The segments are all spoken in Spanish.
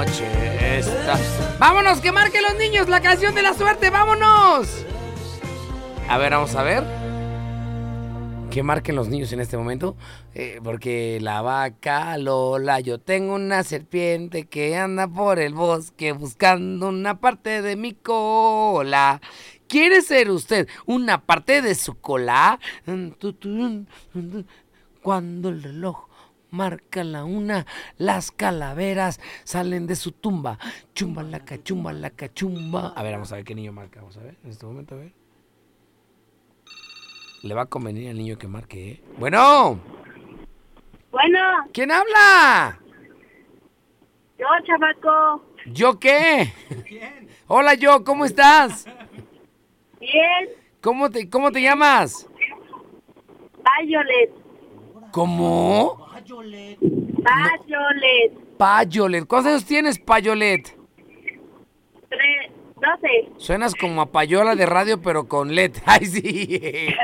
noche está... ¡Vámonos, que marquen los niños la canción de la suerte! ¡Vámonos! A ver, vamos a ver. Que marquen los niños en este momento. Porque la vaca Lola, yo tengo una serpiente que anda por el bosque buscando una parte de mi cola. ¿Quiere ser usted una parte de su cola? Cuando el reloj marca la 1, las calaveras salen de su tumba. Chumbalaca, chumbalaca, chumba. A ver, vamos a ver qué niño marca. Vamos a ver, en este momento, a ver. Le va a convenir al niño que marque, ¿eh? Bueno. Bueno. ¿Quién habla? Yo, chamaco. ¿Yo qué? ¿Quién? Hola, yo, ¿cómo estás? Bien. ¿Cómo te llamas? Payolet. ¿Cómo? Payolet. Payolet. ¿Cuántos años tienes, Payolet? 12. Suenas como a payola de radio, pero con LED. ¡Ay, sí!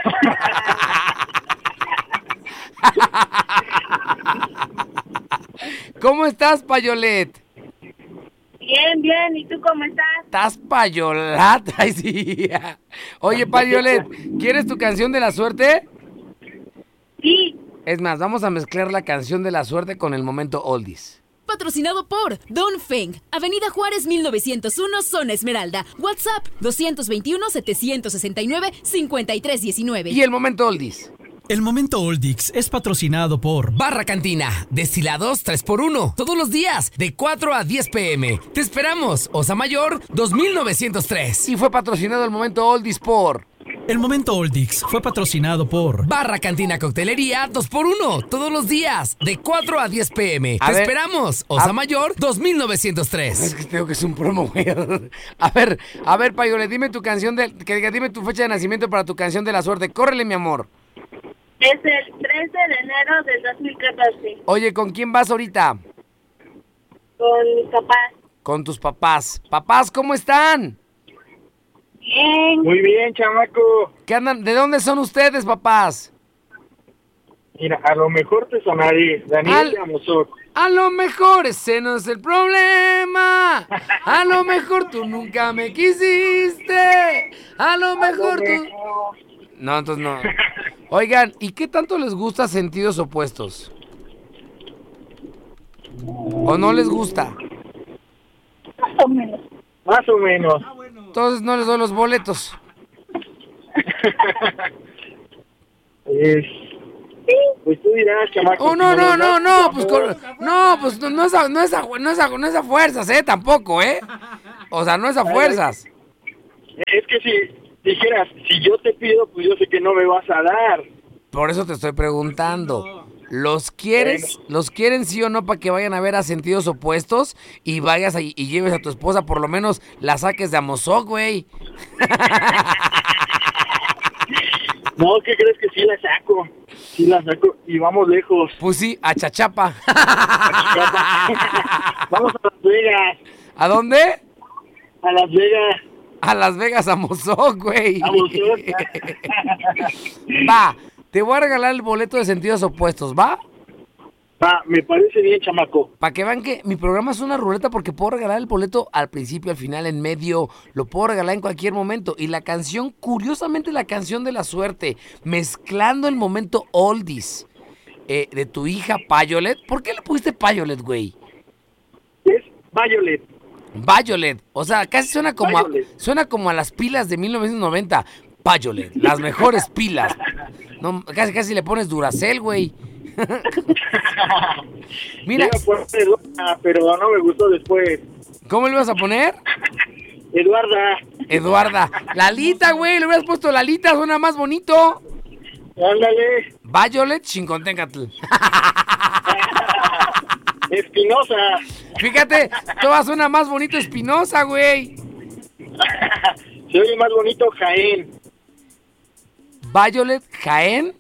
¿Cómo estás, Payolet? Bien, bien. ¿Y tú cómo estás? ¿Estás payolata? ¡Ay, sí! Oye, Payolet, ¿quieres tu canción de la suerte? Sí. Es más, vamos a mezclar la canción de la suerte con el momento oldies. Patrocinado por Don Feng, Avenida Juárez 1901, Zona Esmeralda. WhatsApp 221-769-5319. Y el momento oldies. El momento Oldix es patrocinado por Barra Cantina, destilados 3x1, todos los días, de 4 a 10 p.m. Te esperamos, Osa Mayor 2903. Y fue patrocinado el momento oldies por... El momento Oldix fue patrocinado por Barra Cantina Coctelería 2x1, todos los días, de 4 a 10 p.m. Te esperamos, Osa Mayor 2903. Es que creo que es un promo, güey. A ver, Payolet, dime tu canción dime tu fecha de nacimiento para tu canción de la suerte. Córrele, mi amor. Es el 13 de enero del 2014. Oye, ¿con quién vas ahorita? Con mis papás. Con tus papás. Papás, ¿cómo están? Bien. Muy bien, chamaco. ¿Qué andan? ¿De dónde son ustedes, papás? Mira, a lo mejor te sonaré. Daniel de Amozoc. A lo mejor ese no es el problema. A lo mejor tú nunca me quisiste. A lo mejor tú... No, entonces no. Oigan, ¿y qué tanto les gusta Sentidos Opuestos? ¿O no les gusta? Más o menos. Más o menos. Entonces no les doy los boletos. Pues tú dirás, chamaco. Oh, no, pues no es a fuerzas, tampoco, O sea, no es a fuerzas. Es que si dijeras, si yo te pido, pues yo sé que no me vas a dar. Por eso te estoy preguntando. ¿Los quieres? Bueno. ¿Los quieren sí o no para que vayan a ver a Sentidos Opuestos y vayas y lleves a tu esposa, por lo menos la saques de Amozoc, güey? No, ¿qué crees que sí la saco? Sí la saco y vamos lejos. Pues sí, a Chachapa. Vamos a Las Vegas. ¿A dónde? A Las Vegas. A Las Vegas, a Amozoc, güey. Amozoc. Va, te voy a regalar el boleto de Sentidos Opuestos, ¿va? Va, me parece bien, chamaco. Para que vean que mi programa es una ruleta porque puedo regalar el boleto al principio, al final, en medio. Lo puedo regalar en cualquier momento. Y la canción, curiosamente la canción de la suerte, mezclando el momento oldies de tu hija Payolet. ¿Por qué le pusiste Payolet, güey? Es Violet. Violet. O sea, casi suena como a las pilas de 1990. Violet, las mejores pilas. No, casi le pones Duracell, güey. Mira. Iba a poner Eduarda, pero no me gustó después. ¿Cómo le ibas a poner? Eduarda. Lalita, güey. Le hubieras puesto Lalita, suena más bonito. Ándale. Violet Chincontecatl. Espinosa. Fíjate, toda suena más bonito Espinosa, güey. Se oye más bonito Jaén. Violet, Jaén.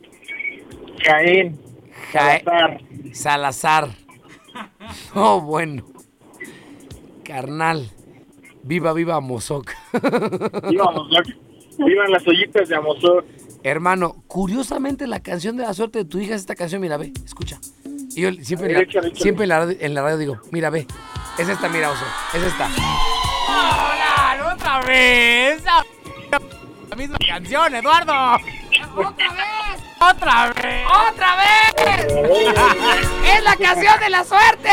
Salazar. Oh, bueno. Carnal. Viva Amozoc. Viva Amozoc. Vivan las ollitas de Amozoc. Hermano, curiosamente la canción de la suerte de tu hija es esta canción, mira, ve, escucha. Y yo siempre en la radio digo, mira, ve, Es esta, mira, oso. Es esta. ¡Hola! ¡Otra vez! La misma canción, Eduardo. ¡Otra vez! ¡Otra vez! ¡Otra vez! ¡Es la canción de la suerte!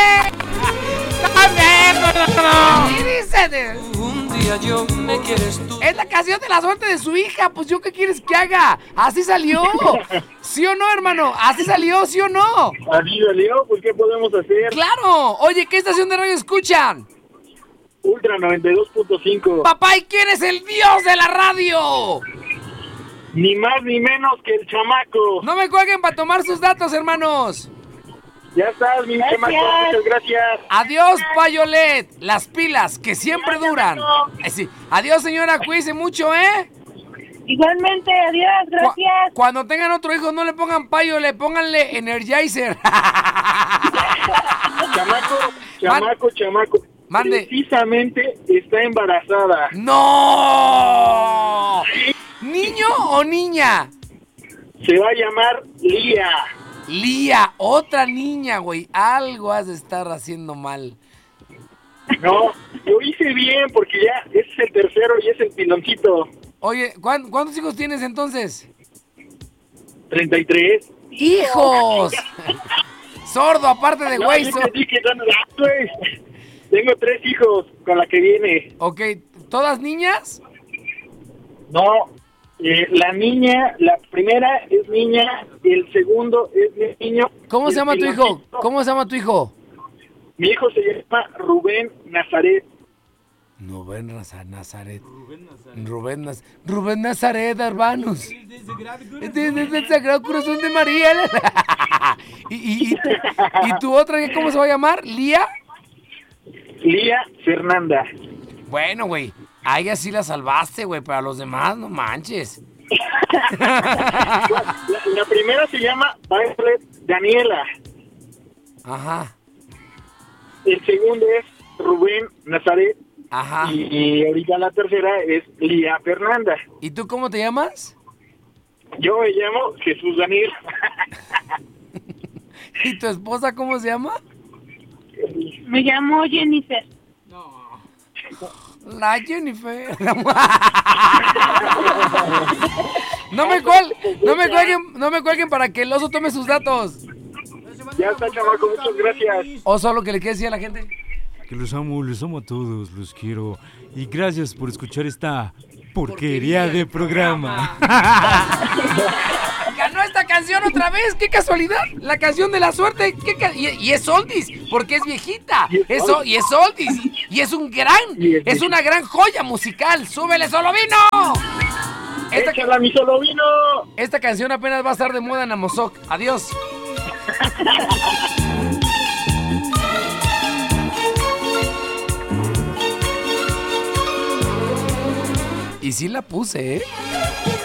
¿Qué dice? Un día yo me quieres tú. Es la canción de la suerte de su hija. Pues yo, ¿qué quieres que haga? Así salió. ¿Sí o no, hermano? Así salió, ¿sí o no? Así salió, pues ¿qué podemos hacer? ¡Claro! Oye, ¿qué estación de radio escuchan? Ultra 92.5. Papá, ¿y quién es el dios de la radio? Ni más ni menos que el chamaco. No me cuelguen para tomar sus datos, hermanos. Ya estás, mi chamaco. Muchas gracias. Adiós, Payolet. Las pilas, que siempre duran. Sí. Adiós, señora. Cuídense mucho, ¿eh? Igualmente, adiós, gracias. Cuando tengan otro hijo, no le pongan Payolet, pónganle Energizer. Chamaco. Mande. Precisamente está embarazada. ¡No! ¿Niño o niña? Se va a llamar Lía. Lía, otra niña, güey. Algo has de estar haciendo mal. No, lo hice bien porque ya ese es el tercero y es el piloncito. Oye, ¿cuántos hijos tienes entonces? 33. ¡Hijos! Sordo, aparte de güey. Tengo 3 hijos con la que viene. Ok, ¿todas niñas? No, la niña, la primera es niña, el segundo es niño. ¿Cómo se llama tu hijo? ¿Cómo se llama tu hijo? Mi hijo se llama Rubén Nazaret. Rubén Nazaret, hermanos. Desde el Sagrado Corazón de María. ¿Y tu otra, cómo se va a llamar? ¿Lía? Lía Fernanda. Bueno, güey, a ella sí la salvaste, güey, pero a los demás no manches. La primera se llama Violet Daniela. Ajá. El segundo es Rubén Nazaret. Ajá. Y ahorita la tercera es Lía Fernanda. ¿Y tú cómo te llamas? Yo me llamo Jesús Daniel. ¿Y tu esposa cómo se llama? Me llamo Jennifer. La Jennifer. No me cuelguen para que el oso tome sus datos. Ya está, chamaco, muchas gracias. Oso, lo que le quiere decir a la gente. Que los amo a todos, los quiero. Y gracias por escuchar esta porquería de programa. Ganó esta canción otra vez, qué casualidad. La canción de la suerte, y es oldies, porque es viejita. Y es oldies, y es una gran joya musical. ¡Súbele, Solovino! ¡Échala, mi Solovino! Esta canción apenas va a estar de moda en Amozoc. Adiós. Y sí la puse, ¿eh?